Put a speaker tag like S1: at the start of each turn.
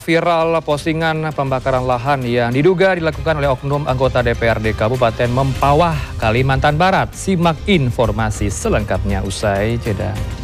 S1: Viral postingan pembakaran lahan yang diduga dilakukan oleh oknum anggota DPRD Kabupaten Mempawah, Kalimantan Barat. Simak informasi selengkapnya usai jeda.